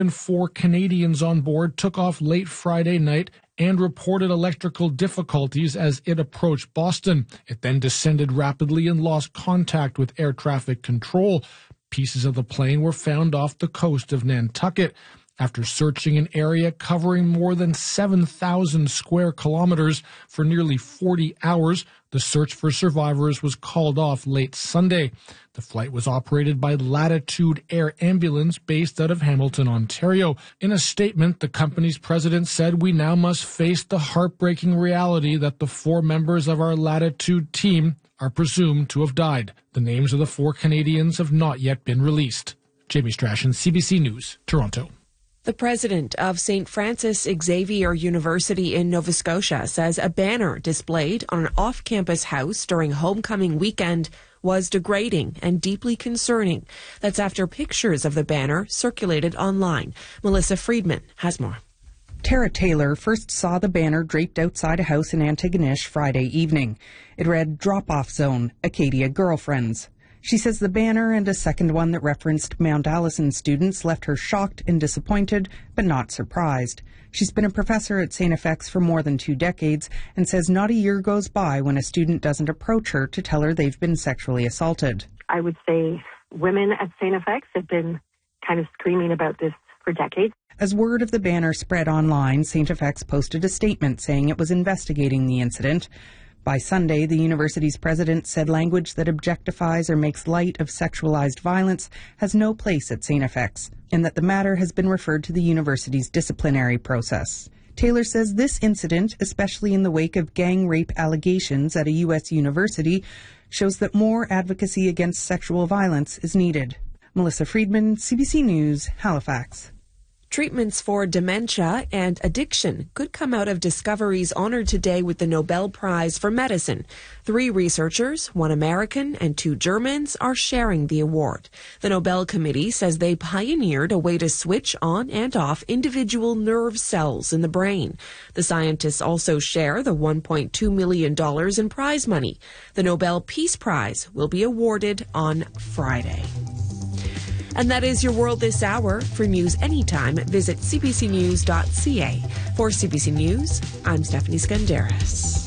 and 4 Canadians on board took off late Friday night and reported electrical difficulties as it approached Boston. It then descended rapidly and lost contact with air traffic control. Pieces of the plane were found off the coast of Nantucket. After searching an area covering more than 7,000 square kilometers for nearly 40 hours, the search for survivors was called off late Sunday. The flight was operated by Latitude Air Ambulance based out of Hamilton, Ontario. In a statement, the company's president said, "We now must face the heartbreaking reality that the 4 members of our Latitude team are presumed to have died. The names of the 4 Canadians have not yet been released." Jamie Strachan, CBC News, Toronto. The president of St. Francis Xavier University in Nova Scotia says a banner displayed on an off-campus house during homecoming weekend was degrading and deeply concerning. That's after pictures of the banner circulated online. Melissa Friedman has more. Tara Taylor first saw the banner draped outside a house in Antigonish Friday evening. It read, "Drop-off Zone, Acadia Girlfriends." She says the banner and a second one that referenced Mount Allison students left her shocked and disappointed, but not surprised. She's been a professor at St. FX for more than 2 decades and says not a year goes by when a student doesn't approach her to tell her they've been sexually assaulted. I would say women at St. FX have been kind of screaming about this for decades. As word of the banner spread online, St. FX posted a statement saying it was investigating the incident. By Sunday, the university's president said language that objectifies or makes light of sexualized violence has no place at St. FX, and that the matter has been referred to the university's disciplinary process. Taylor says this incident, especially in the wake of gang rape allegations at a U.S. university, shows that more advocacy against sexual violence is needed. Melissa Friedman, CBC News, Halifax. Treatments for dementia and addiction could come out of discoveries honored today with the Nobel Prize for Medicine. 3 researchers, 1 American and 2 Germans, are sharing the award. The Nobel Committee says they pioneered a way to switch on and off individual nerve cells in the brain. The scientists also share the $1.2 million in prize money. The Nobel Peace Prize will be awarded on Friday. And that is your world this hour. For news anytime, visit cbcnews.ca. For CBC News, I'm Stephanie Skandaris.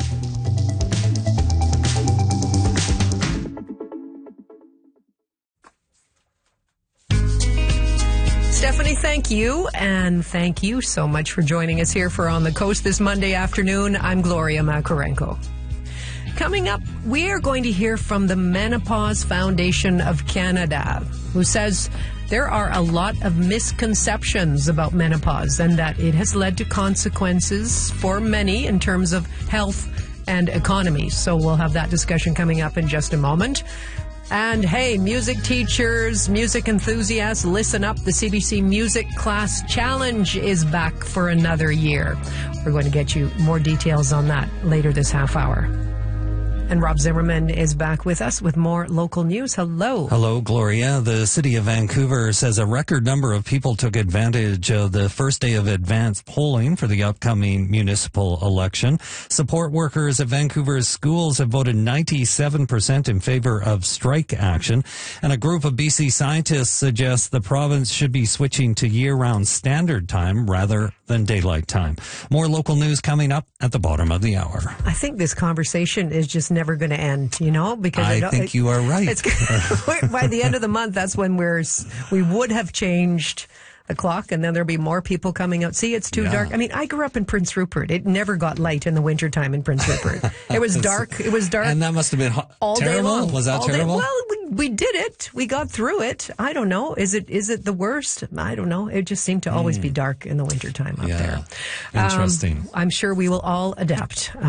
Stephanie, thank you. And thank you so much for joining us here for On the Coast this Monday afternoon. I'm Gloria Makarenko. Coming up, we are going to hear from the Menopause Foundation of Canada, who says there are a lot of misconceptions about menopause and that it has led to consequences for many in terms of health and economy. So we'll have that discussion coming up in just a moment. And hey, music teachers, music enthusiasts, listen up. The CBC Music Class Challenge is back for another year. We're going to get you more details on that later this half hour. And Rob Zimmerman is back with us with more local news. Hello. Hello, Gloria. The city of Vancouver says a record number of people took advantage of the first day of advanced polling for the upcoming municipal election. Support workers at Vancouver's schools have voted 97% in favor of strike action. And a group of BC scientists suggests the province should be switching to year-round standard time rather than daylight time. More local news coming up at the bottom of the hour. I think this conversation is just never going to end, because I think you are right. By the end of the month, that's when we would have changed the clock, and then there'll be more people coming out. See, it's too dark. I mean, I grew up in Prince Rupert. It never got light in the wintertime in Prince Rupert. It was dark. It was dark. And that must have been all terrible. Day long. Was that all terrible? Well, we did it. We got through it. I don't know. Is it the worst? I don't know. It just seemed to always be dark in the wintertime up there. Interesting. I'm sure we will all adapt.